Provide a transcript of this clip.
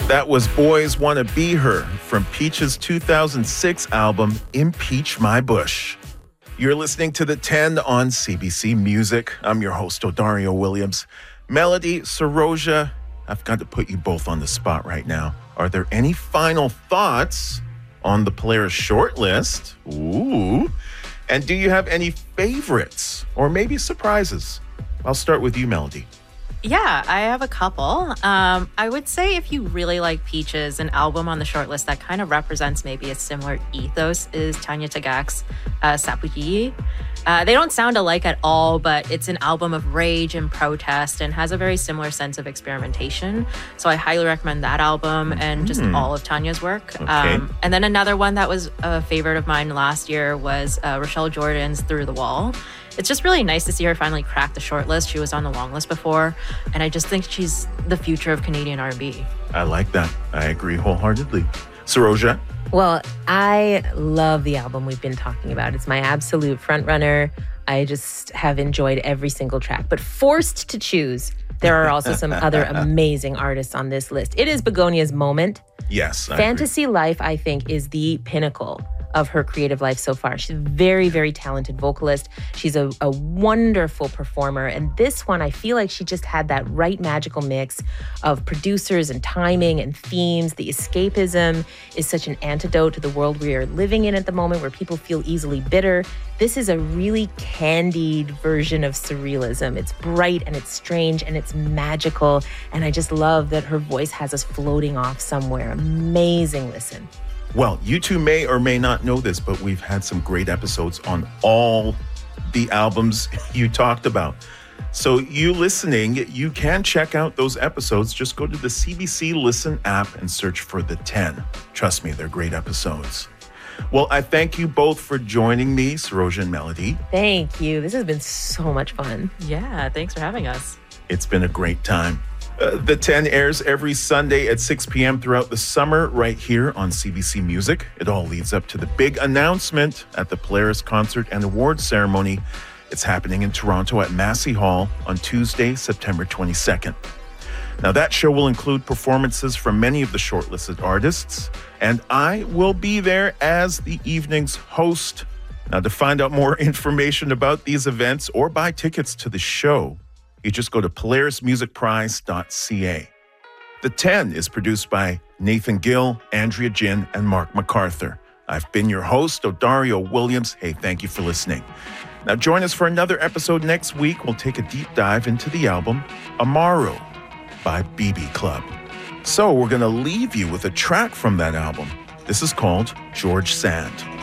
That was Boys Wanna Be Her from Peach's 2006 album, Impeach My Bush. You're listening to The 10 on CBC Music. I'm your host, Odario Williams. Melody, Saroja, I've got to put you both on the spot right now. Are there any final thoughts on the Polaris shortlist? Ooh. And do you have any favorites or maybe surprises? I'll start with you, Melody. Yeah, I have a couple. I would say if you really like Peaches, an album on the shortlist that kind of represents maybe a similar ethos is Tanya Tagaq's Sapuyi. They don't sound alike at all, but it's an album of rage and protest and has a very similar sense of experimentation. So I highly recommend that album and just all of Tanya's work. Okay. And then another one that was a favorite of mine last year was Rochelle Jordan's Through the Wall. It's just really nice to see her finally crack the shortlist. She was on the long list before, and I just think she's the future of Canadian R&B. I like that. I agree wholeheartedly. Saroja? Well, I love the album we've been talking about. It's my absolute front runner. I just have enjoyed every single track. But forced to choose, there are also some other amazing artists on this list. It is Begonia's moment. Yes. Fantasy Life, I think, is the pinnacle of her creative life so far. She's a very, very talented vocalist. She's a wonderful performer. And this one, I feel like she just had that right magical mix of producers and timing and themes. The escapism is such an antidote to the world we are living in at the moment where people feel easily bitter. This is a really candied version of surrealism. It's bright and it's strange and it's magical. And I just love that her voice has us floating off somewhere. Amazing listen. Well, you two may or may not know this, but we've had some great episodes on all the albums you talked about. So you listening, you can check out those episodes. Just go to the CBC Listen app and search for The 10. Trust me, they're great episodes. Well, I thank you both for joining me, Saroja and Melody. Thank you. This has been so much fun. Yeah, thanks for having us. It's been a great time. The 10 airs every Sunday at 6 p.m. throughout the summer right here on CBC Music. It all leads up to the big announcement at the Polaris Concert and Awards Ceremony. It's happening in Toronto at Massey Hall on Tuesday, September 22nd. Now, that show will include performances from many of the shortlisted artists, and I will be there as the evening's host. Now, to find out more information about these events or buy tickets to the show, you just go to polarismusicprize.ca. The 10 is produced by Nathan Gill, Andrea Jin, and Mark MacArthur. I've been your host, Odario Williams. Hey, thank you for listening. Now join us for another episode next week. We'll take a deep dive into the album Amaro by BB Club. So we're going to leave you with a track from that album. This is called George Sand.